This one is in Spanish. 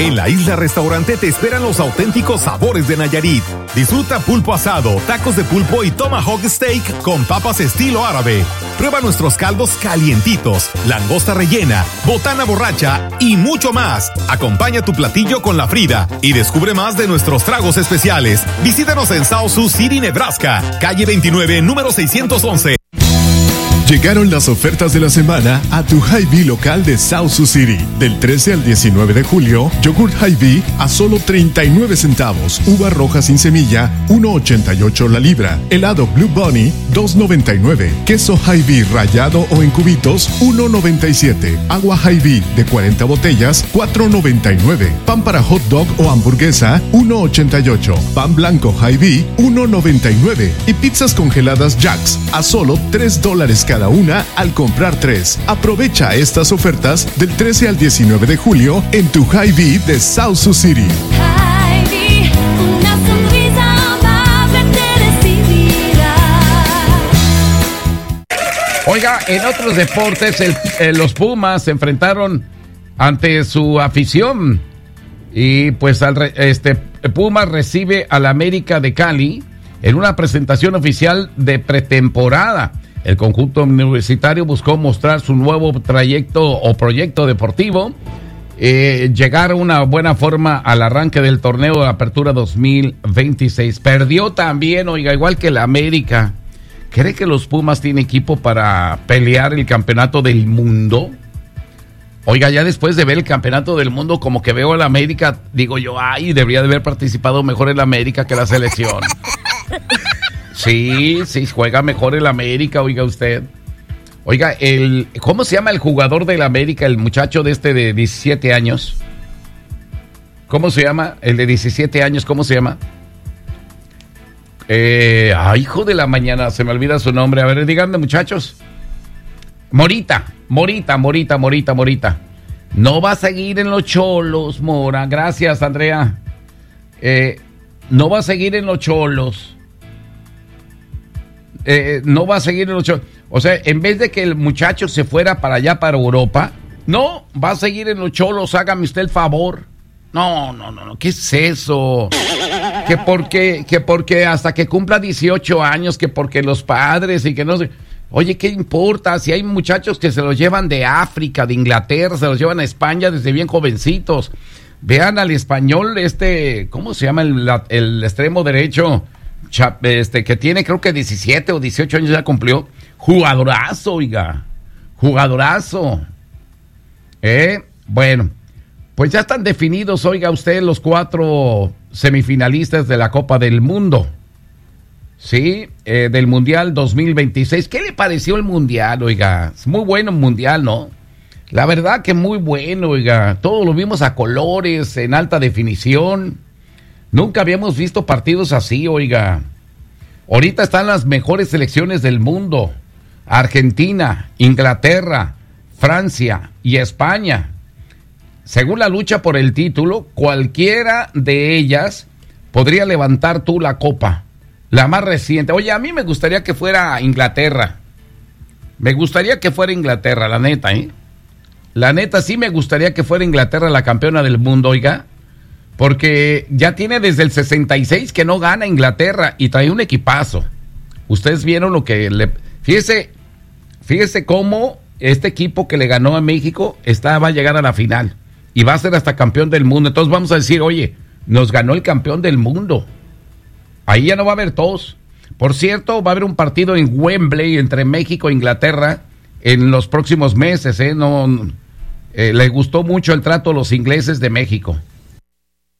En la Isla Restaurante te esperan los auténticos sabores de Nayarit. Disfruta pulpo asado, tacos de pulpo y tomahawk steak con papas estilo árabe. Prueba nuestros caldos calientitos, langosta rellena, botana borracha y mucho más. Acompaña tu platillo con la Frida y descubre más de nuestros tragos especiales. Visítanos en South Sioux City, Nebraska, calle 29, número 611. Llegaron las ofertas de la semana a tu Hy-Vee local de South Sioux City. Del 13 al 19 de julio, yogurt Hy-Vee a solo 39 centavos. Uva roja sin semilla, 1.88 la libra. Helado Blue Bunny, 2.99. Queso Hy-Vee rallado o en cubitos, 1.97. Agua Hy-Vee de 40 botellas, 4.99. Pan para hot dog o hamburguesa, 1.88. Pan blanco Hy-Vee, 1.99. Y pizzas congeladas Jack's a solo $3 cada una al comprar 3. Aprovecha estas ofertas del 13 al 19 de julio en tu Hy-Vee de South Sioux City. Hy-Vee, una sonrisa amable te recibirá. Oiga, en otros deportes, los Pumas se enfrentaron ante su afición y pues Pumas recibe al América de Cali en una presentación oficial de pretemporada. El conjunto universitario buscó mostrar su nuevo proyecto deportivo, llegar a una buena forma al arranque del torneo de Apertura 2026. Perdió también, oiga, igual que el América. ¿Cree que los Pumas tienen equipo para pelear el campeonato del mundo? Oiga, ya después de ver el campeonato del mundo, como que veo a la América, digo yo, ay, debería de haber participado mejor en la América que la selección. Sí, juega mejor el América, oiga usted. Oiga, ¿cómo se llama el jugador del América, el muchacho de 17 años? ¿Cómo se llama? El de 17 años, ¿cómo se llama? Hijo de la mañana, se me olvida su nombre. A ver, díganme, muchachos. Morita. No va a seguir en los Cholos, Mora. Gracias, Andrea. No va a seguir en los Cholos. No va a seguir en los Cholos. O sea, en vez de que el muchacho se fuera para allá, para Europa, no, va a seguir en los Cholos, hágame usted el favor. No, ¿qué es eso? Que porque hasta que cumpla 18 años, que porque los padres y que no sé. Oye, ¿qué importa? Si hay muchachos que se los llevan de África, de Inglaterra, se los llevan a España desde bien jovencitos. Vean al español, ¿cómo se llama el extremo derecho? Que tiene creo que 17 o 18 años ya cumplió. Jugadorazo, oiga. Jugadorazo. Bueno, pues ya están definidos, oiga usted, los 4 semifinalistas de la Copa del Mundo. Sí, del Mundial 2026. ¿Qué le pareció el Mundial, oiga? Es muy bueno el Mundial, ¿no? La verdad que muy bueno, oiga. Todo lo vimos a colores, en alta definición. Nunca habíamos visto partidos así, oiga. Ahorita están las mejores selecciones del mundo. Argentina, Inglaterra, Francia y España. Según la lucha por el título, cualquiera de ellas podría levantar tú la copa. La más reciente. Oye, a mí me gustaría que fuera Inglaterra. Me gustaría que fuera Inglaterra, la neta, ¿eh? La neta, sí me gustaría que fuera Inglaterra la campeona del mundo, oiga. Porque ya tiene desde el 66 que no gana Inglaterra y trae un equipazo. Ustedes vieron lo que le... Fíjese cómo este equipo que le ganó a México va a llegar a la final. Y va a ser hasta campeón del mundo. Entonces vamos a decir, oye, nos ganó el campeón del mundo. Ahí ya no va a haber tos. Por cierto, va a haber un partido en Wembley entre México e Inglaterra en los próximos meses. Le gustó mucho el trato a los ingleses de México.